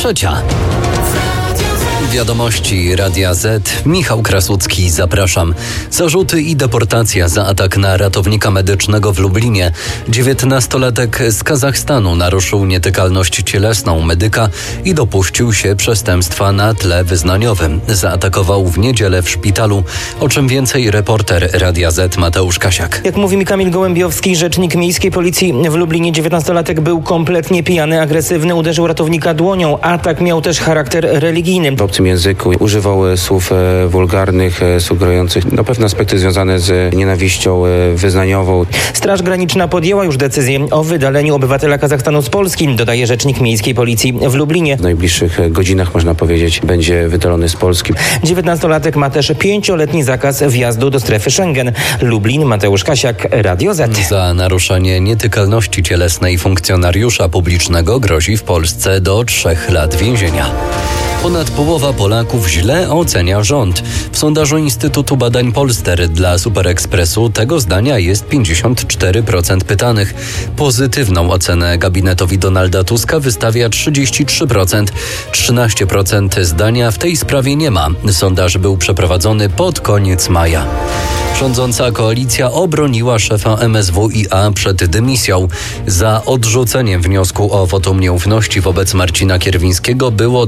Trzecia. Wiadomości Radia Z. Michał Krasucki, zapraszam. Zarzuty i deportacja za atak na ratownika medycznego w Lublinie. 19-latek z Kazachstanu naruszył nietykalność cielesną medyka i dopuścił się przestępstwa na tle wyznaniowym. Zaatakował w niedzielę w szpitalu. O czym więcej reporter Radia Z Mateusz Kasiak. Jak mówi mi Kamil Gołębiowski, rzecznik miejskiej policji w Lublinie, 19-latek był kompletnie pijany, agresywny, uderzył ratownika dłonią. Atak miał też charakter religijny. W obcym języku używał słów wulgarnych, sugerujących pewne aspekty związane z nienawiścią wyznaniową. Straż Graniczna podjęła już decyzję o wydaleniu obywatela Kazachstanu z Polski, dodaje rzecznik miejskiej policji w Lublinie. W najbliższych godzinach, można powiedzieć, będzie wydalony z Polski. 19-latek ma też 5-letni zakaz wjazdu do strefy Schengen. Lublin, Mateusz Kasiak, Radio Z. Za naruszenie nietykalności cielesnej funkcjonariusza publicznego grozi w Polsce do 3 lat więzienia. Ponad połowa Polaków źle ocenia rząd. W sondażu Instytutu Badań Polster dla Superekspresu tego zdania jest 54% pytanych. Pozytywną ocenę gabinetowi Donalda Tuska wystawia 33%. 13% zdania w tej sprawie nie ma. Sondaż był przeprowadzony pod koniec maja. Rządząca koalicja obroniła szefa MSWiA przed dymisją. Za odrzuceniem wniosku o wotum nieufności wobec Marcina Kierwińskiego było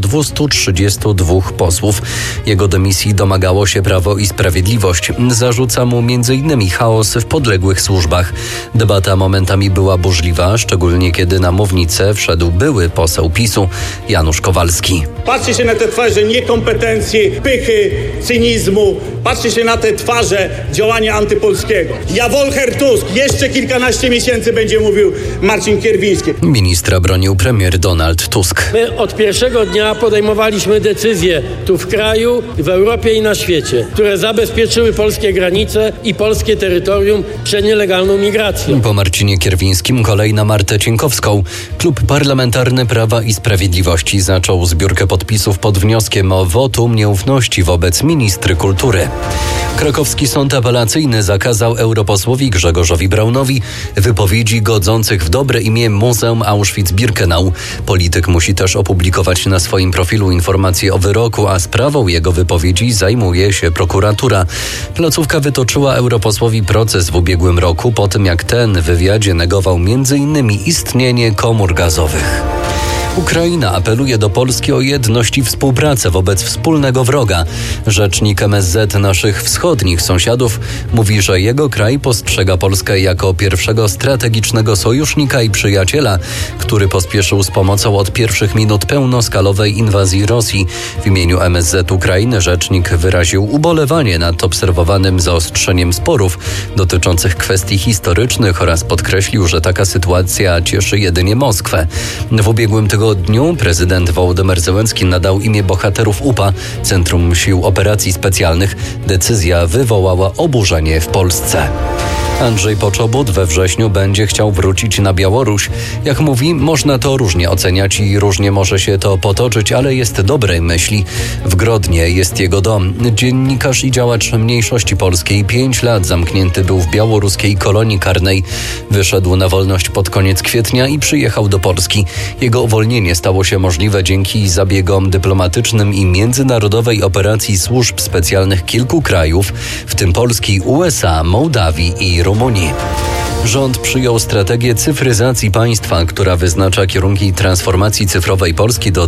232 posłów. Jego dymisji domagało się Prawo i Sprawiedliwość. Zarzuca mu m.in. chaos w podległych służbach. Debata momentami była burzliwa, szczególnie kiedy na mównicę wszedł były poseł PiS-u Janusz Kowalski. Patrzcie się na te twarze niekompetencji, pychy, cynizmu. Patrzcie się na te twarze działania antypolskiego. Ja Wolcher Tusk, jeszcze kilkanaście miesięcy będzie mówił Marcin Kierwiński. Ministra bronił premier Donald Tusk. My od pierwszego dnia podejmowaliśmy decyzje tu w kraju, w Europie i na świecie, które zabezpieczyły polskie granice i polskie terytorium przed nielegalną migracją. Po Marcinie Kierwińskim kolej na Martę Cienkowską. Klub Parlamentarny Prawa i Sprawiedliwości zaczął zbiórkę podpisów pod wnioskiem o wotum nieufności wobec ministry kultury. Krakowski Sąd Apelacyjny zakazał europosłowi Grzegorzowi Braunowi wypowiedzi godzących w dobre imię Muzeum Auschwitz-Birkenau. Polityk musi też opublikować na swoim profilu informacje o wyroku, a sprawą jego wypowiedzi zajmuje się prokuratura. Placówka wytoczyła europosłowi proces w ubiegłym roku po tym, jak ten w wywiadzie negował m.in. istnienie komór gazowych. Ukraina apeluje do Polski o jedność i współpracę wobec wspólnego wroga. Rzecznik MSZ naszych wschodnich sąsiadów mówi, że jego kraj postrzega Polskę jako pierwszego strategicznego sojusznika i przyjaciela, który pospieszył z pomocą od pierwszych minut pełnoskalowej inwazji Rosji. W imieniu MSZ Ukrainy rzecznik wyraził ubolewanie nad obserwowanym zaostrzeniem sporów dotyczących kwestii historycznych oraz podkreślił, że taka sytuacja cieszy jedynie Moskwę. W ubiegłym tygodniu prezydent Wołodymyr Zełenski nadał imię bohaterów UPA, Centrum Sił Operacji Specjalnych. Decyzja wywołała oburzenie w Polsce. Andrzej Poczobut we wrześniu będzie chciał wrócić na Białoruś. Jak mówi, można to różnie oceniać i różnie może się to potoczyć, ale jest dobrej myśli. W Grodnie jest jego dom. Dziennikarz i działacz mniejszości polskiej 5 lat zamknięty był w białoruskiej kolonii karnej. Wyszedł na wolność pod koniec kwietnia i przyjechał do Polski. Jego uwolnienie stało się możliwe dzięki zabiegom dyplomatycznym i międzynarodowej operacji służb specjalnych kilku krajów, w tym Polski, USA, Mołdawii i Rumunii. Rząd przyjął strategię cyfryzacji państwa, która wyznacza kierunki transformacji cyfrowej Polski do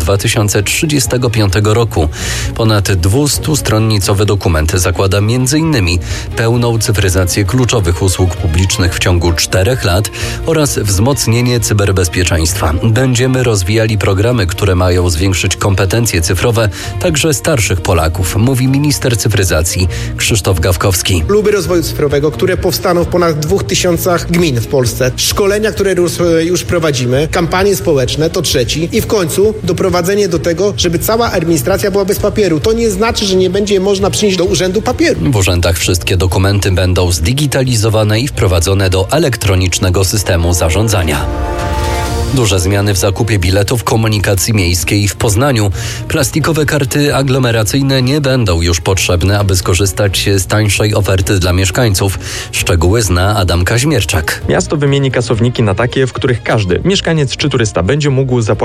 2035 roku. Ponad 200-stronnicowy dokument zakłada m.in. pełną cyfryzację kluczowych usług publicznych w ciągu 4 lat oraz wzmocnienie cyberbezpieczeństwa. Będziemy rozwijali programy, które mają zwiększyć kompetencje cyfrowe także starszych Polaków, mówi minister cyfryzacji Krzysztof Gawkowski. Kluby rozwoju cyfrowego, które powstaną w ponad 2000 gmin w Polsce, szkolenia, które już prowadzimy, kampanie społeczne, to trzeci i w końcu doprowadzenie do tego, żeby cała administracja była bez papieru. To nie znaczy, że nie będzie można przynieść do urzędu papieru. W urzędach wszystkie dokumenty będą zdigitalizowane i wprowadzone do elektronicznego systemu zarządzania. Duże zmiany w zakupie biletów komunikacji miejskiej w Poznaniu. Plastikowe karty aglomeracyjne nie będą już potrzebne, aby skorzystać z tańszej oferty dla mieszkańców. Szczegóły zna Adam Kaźmierczak. Miasto wymieni kasowniki na takie, w których każdy mieszkaniec czy turysta będzie mógł zapłacić